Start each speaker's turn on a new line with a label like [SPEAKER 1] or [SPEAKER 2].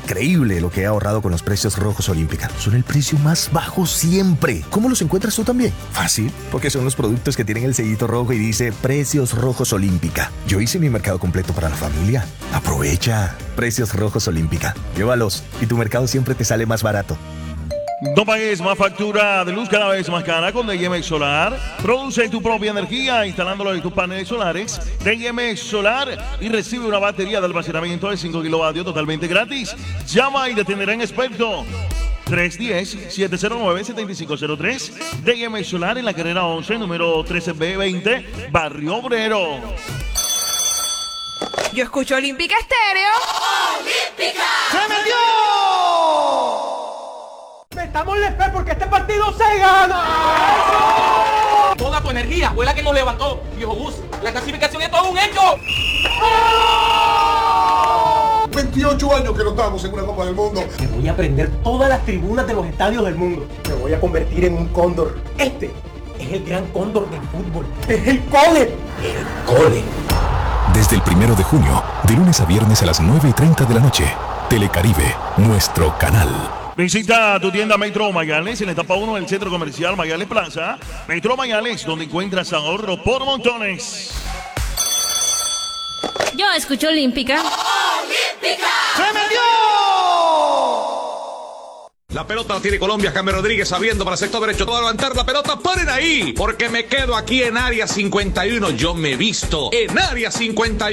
[SPEAKER 1] increíble lo que he ahorrado con los precios rojos Olímpica. Son el precio más bajo siempre. ¿Cómo los encuentras tú también? Fácil, porque son los productos que tienen el sellito rojo y dice Precios Rojos Olímpica. Yo hice mi mercado completo para la familia. Aprovecha. Precios Rojos Olímpica. Llévalos y tu mercado siempre te sale más barato.
[SPEAKER 2] No pagues más factura de luz cada vez más cara con DMX Solar. Produce tu propia energía instalándola en tus paneles solares. DMX Solar y recibe una batería de almacenamiento de 5 kilovatios totalmente gratis. Llama y te atenderán experto. 310-709-7503. DMX Solar en la carrera 11, número 13B20, Barrio Obrero.
[SPEAKER 3] Yo escucho Olímpica Estéreo.
[SPEAKER 4] ¡Olímpica!
[SPEAKER 5] ¡Se metió! Metamos el fe porque este partido se gana. ¡Eso!
[SPEAKER 6] Toda tu energía fue la que nos levantó, viejo Gus. La clasificación es todo un hecho.
[SPEAKER 7] 28 años que no estamos en una Copa del Mundo.
[SPEAKER 5] Me voy a prender todas las tribunas de los estadios del mundo. Me voy a convertir en un cóndor. Este es el gran cóndor del fútbol. Es el cole. El cole.
[SPEAKER 8] Desde el 1 de junio, de lunes a viernes a las 9:30 de la noche. Telecaribe, nuestro canal.
[SPEAKER 2] Visita tu tienda Metro Mayales en la etapa 1 del Centro Comercial Mayales Plaza. Metro Mayales, donde encuentras ahorro por montones.
[SPEAKER 9] Yo escucho Olímpica.
[SPEAKER 4] ¡Olímpica!
[SPEAKER 5] ¡Se metió!
[SPEAKER 10] La pelota la tiene Colombia, James Rodríguez abriendo para el sector derecho, todo a levantar la pelota, paren ahí, porque me quedo aquí en área 51, yo me visto en área 51.